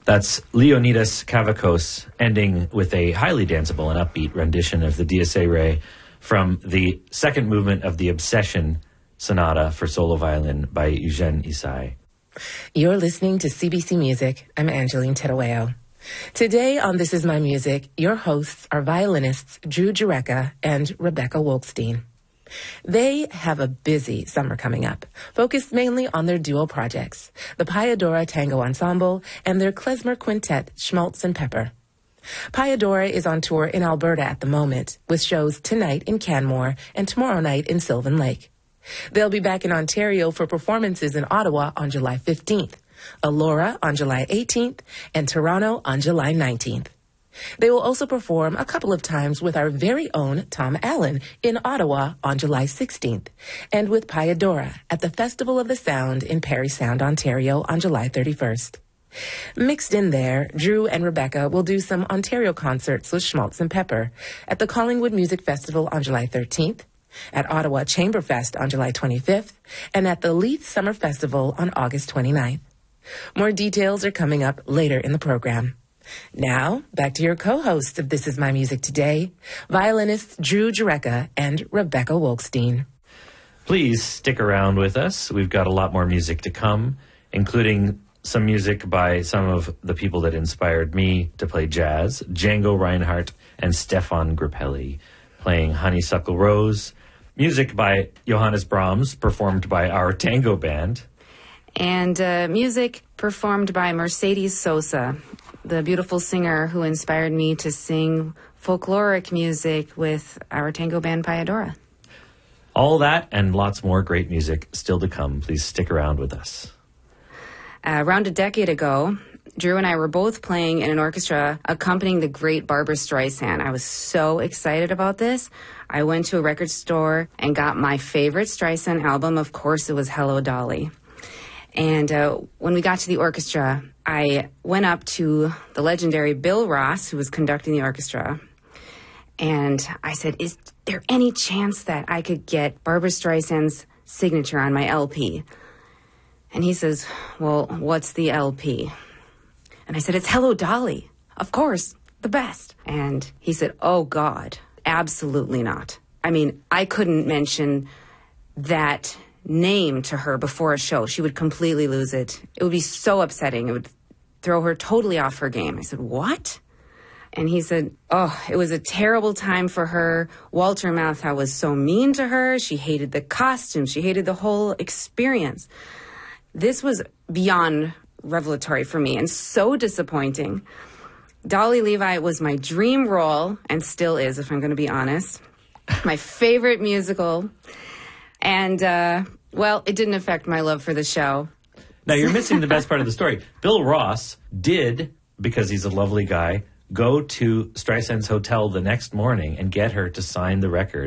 That's Leonidas Kavakos, ending with a highly danceable and upbeat rendition of the Dies Irae from the second movement of the Obsession Sonata for solo violin by Eugène Issai. You're listening to CBC Music. I'm Angeline Terueo. Today on This Is My Music, your hosts are violinists Drew Jureka and Rebecca Wolkstein. They have a busy summer coming up, focused mainly on their duo projects, the Payadora Tango Ensemble and their klezmer quintet, Schmaltz and Pepper. Payadora is on tour in Alberta at the moment, with shows tonight in Canmore and tomorrow night in Sylvan Lake. They'll be back in Ontario for performances in Ottawa on July 15th, Elora on July 18th, and Toronto on July 19th. They will also perform a couple of times with our very own Tom Allen in Ottawa on July 16th, and with Payadora at the Festival of the Sound in Parry Sound, Ontario on July 31st. Mixed in there, Drew and Rebecca will do some Ontario concerts with Schmaltz and Pepper at the Collingwood Music Festival on July 13th, at Ottawa Chamberfest on July 25th, and at the Leith Summer Festival on August 29th. More details are coming up later in the program. Now, back to your co-hosts of This Is My Music today, violinists Drew Jureka and Rebecca Wolkstein. Please stick around with us. We've got a lot more music to come, including some music by some of the people that inspired me to play jazz, Django Reinhardt and Stefan Grappelli, playing Honeysuckle Rose, music by Johannes Brahms, performed by our tango band, and music performed by Mercedes Sosa, the beautiful singer who inspired me to sing folkloric music with our tango band Payadora. All that and lots more great music still to come. Please stick around with us. Around a decade ago, Drew and I were both playing in an orchestra accompanying the great Barbra Streisand. I was so excited about this. I went to a record store and got my favorite Streisand album. Of course, it was Hello, Dolly. And when we got to the orchestra, I went up to the legendary Bill Ross, who was conducting the orchestra, and I said, is there any chance that I could get Barbra Streisand's signature on my LP? And he says, well, what's the LP? And I said, it's Hello, Dolly. Of course, the best. And he said, oh, God, absolutely not. I mean, I couldn't mention that name to her before a show. She would completely lose it. It would be so upsetting. It would throw her totally off her game. I said, what? And he said, oh, it was a terrible time for her. Walter Matthau was so mean to her. She hated the costume. She hated the whole experience. This was beyond revelatory for me and so disappointing. Dolly Levi was my dream role, and still is, if I'm going to be honest. My favorite musical. And, well, it didn't affect my love for the show. Now, you're missing the best part of the story. Bill Ross did, because he's a lovely guy, go to Streisand's hotel the next morning and get her to sign the record.